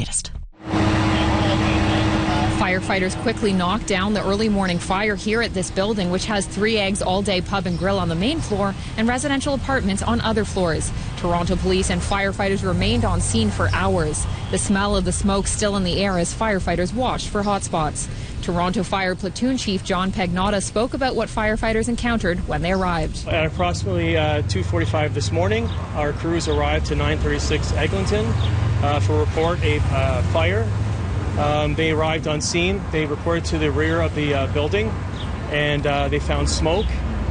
latest. Firefighters quickly knocked down the early morning fire here at this building, which has 3 Eggs all-day pub and grill on the main floor and residential apartments on other floors. Toronto police and firefighters remained on scene for hours. The smell of the smoke still in the air as firefighters watched for hotspots. Toronto Fire Platoon Chief John Pagnotta spoke about what firefighters encountered when they arrived. At approximately 2:45 this morning, our crews arrived to 936 Eglinton for report a fire. They arrived on scene. They reported to the rear of the building, and they found smoke.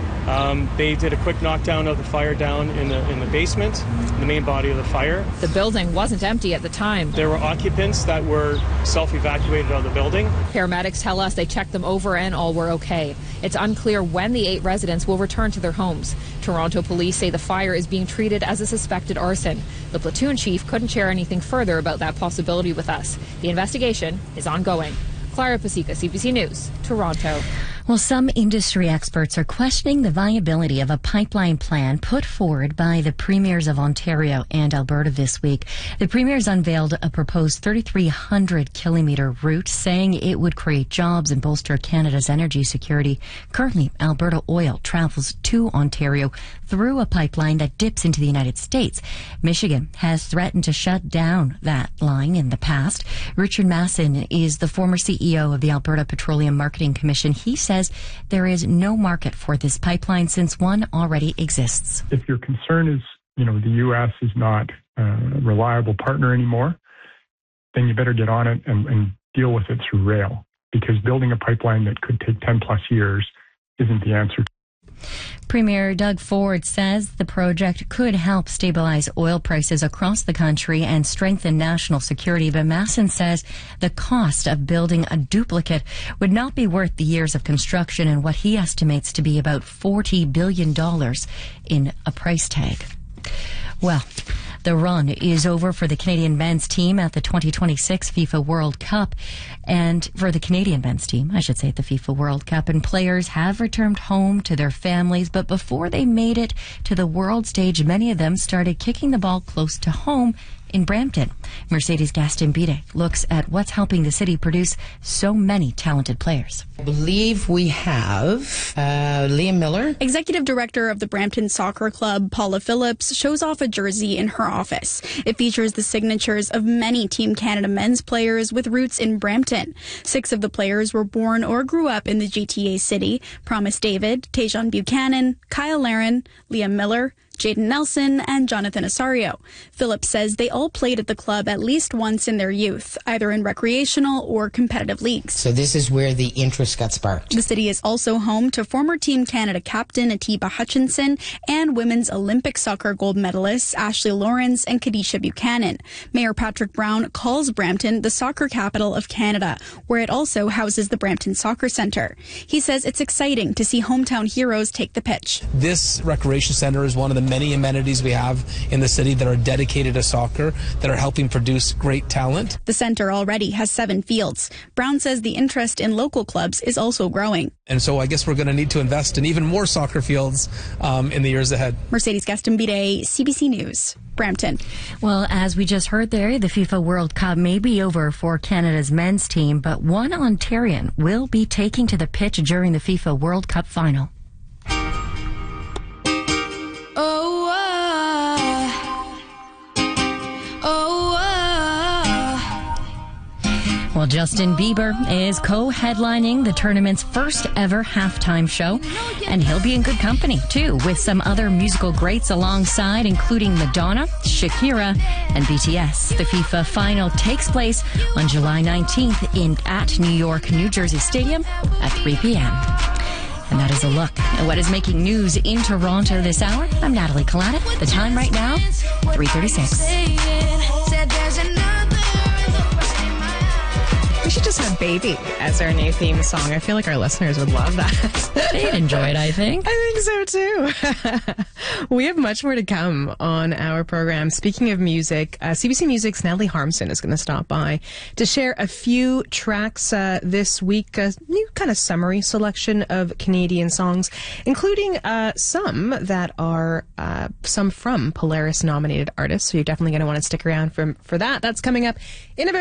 They did a quick knockdown of the fire down in the basement, the main body of the fire. The building wasn't empty at the time. There were occupants that were self-evacuated out of the building. Paramedics tell us they checked them over and all were okay. It's unclear when the 8 residents will return to their homes. Toronto police say the fire is being treated as a suspected arson. The platoon chief couldn't share anything further about that possibility with us. The investigation is ongoing. Clara Pasica, CBC News, Toronto. Well, some industry experts are questioning the viability of a pipeline plan put forward by the premiers of Ontario and Alberta this week. The premiers unveiled a proposed 3,300-kilometre route, saying it would create jobs and bolster Canada's energy security. Currently, Alberta oil travels to Ontario through a pipeline that dips into the United States. Michigan has threatened to shut down that line in the past. Richard Masson is the former CEO of the Alberta Petroleum Marketing Commission. He says there is no market for this pipeline since one already exists. If your concern is, the U.S. is not a reliable partner anymore, then you better get on it and deal with it through rail, because building a pipeline that could take 10 plus years isn't the answer. Premier Doug Ford says the project could help stabilize oil prices across the country and strengthen national security, but Masson says the cost of building a duplicate would not be worth the years of construction and what he estimates to be about $40 billion in a price tag. Well, the run is over for the Canadian men's team at the 2026 FIFA World Cup. And for the Canadian men's team, I should say, at the FIFA World Cup. And players have returned home to their families. But before they made it to the world stage, many of them started kicking the ball close to home in Brampton. Mercedes Gastambide looks at what's helping the city produce so many talented players. I believe we have Liam Miller. Executive Director of the Brampton Soccer Club, Paula Phillips, shows off a jersey in her office. It features the signatures of many Team Canada men's players with roots in Brampton. 6 of the players were born or grew up in the GTA city: Promise David, Tajon Buchanan, Kyle Laren, Liam Miller, Jaden Nelson, and Jonathan Osorio. Phillips says they all played at the club at least once in their youth, either in recreational or competitive leagues. So this is where the interest got sparked. The city is also home to former Team Canada captain Atiba Hutchinson and women's Olympic soccer gold medalists Ashley Lawrence and Kadisha Buchanan. Mayor Patrick Brown calls Brampton the soccer capital of Canada, where it also houses the Brampton Soccer Centre. He says it's exciting to see hometown heroes take the pitch. This recreation centre is one of the many amenities we have in the city that are dedicated to soccer, that are helping produce great talent. The centre already has 7 fields. Brown says the interest in local clubs is also growing. And so I guess we're going to need to invest in even more soccer fields in the years ahead. Mercedes Gastambide, CBC News, Brampton. Well, as we just heard there, the FIFA World Cup may be over for Canada's men's team, but one Ontarian will be taking to the pitch during the FIFA World Cup final. Well, Justin Bieber is co-headlining the tournament's first ever halftime show, and he'll be in good company, too, with some other musical greats alongside, including Madonna, Shakira, and BTS. The FIFA final takes place on July 19th at New York, New Jersey Stadium at 3 p.m. And that is a look at what is making news in Toronto this hour. I'm Natalie Collada. The time right now, 3:36. We should just have Baby as our new theme song. I feel like our listeners would love that. They'd enjoy it, I think. I think so, too. We have much more to come on our program. Speaking of music, CBC Music's Natalie Harmson is going to stop by to share a few tracks this week, a new kind of summary selection of Canadian songs, including some that are some from Polaris-nominated artists. So you're definitely going to want to stick around for that. That's coming up in a very